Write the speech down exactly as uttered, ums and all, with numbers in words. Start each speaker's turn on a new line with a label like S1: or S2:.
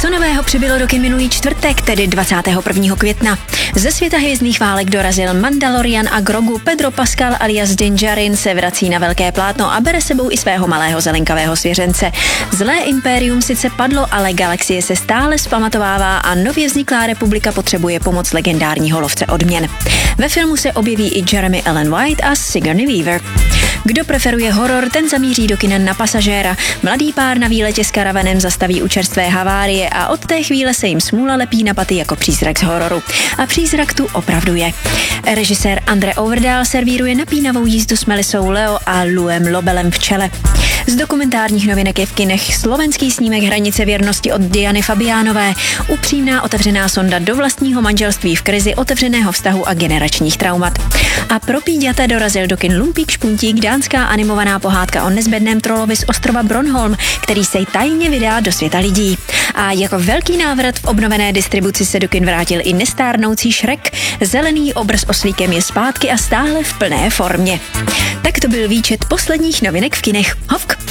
S1: Co nového přibylo do kin minulý čtvrtek, tedy dvacátého prvního května? Ze světa hvězdných válek dorazil Mandalorian a Grogu. Pedro Pascal alias Din Djarin se vrací na velké plátno a bere sebou i svého malého zelenkavého svěřence. Zlé impérium sice padlo, ale galaxie se stále vzpamatovává a nově vzniklá republika potřebuje pomoc legendárního lovce odměn. Ve filmu se objeví i Jeremy Allen White a Sigourney Weaver. Kdo preferuje horor, ten zamíří do kina Na pasažéra. Mladý pár na výletě s karavanem zastaví u čerstvé havárie a od té chvíle se jim smůla lepí na paty jako přízrak z hororu. A přízrak tu opravdu je. Režisér Andre Overdal servíruje napínavou jízdu s Melisou Leo a Louem Lobelem v čele. Z dokumentárních novinek je v kinech slovenský snímek Hranice věrnosti od Diany Fabiánové, upřímná otevřená sonda do vlastního manželství v krizi, otevřeného vztahu a generačních traumat. A pro píďata dorazil do kin Lumpík Špuntík, dánská animovaná pohádka o nezbedném trolovi z ostrova Bronholm, který se tajně vydá do světa lidí. A jako velký návrat v obnovené distribuci se do kin vrátil i nestárnoucí Shrek. Zelený obr s oslíkem je zpátky a stále v plné formě. Tak to byl výčet posledních novinek v kinech. Hovk!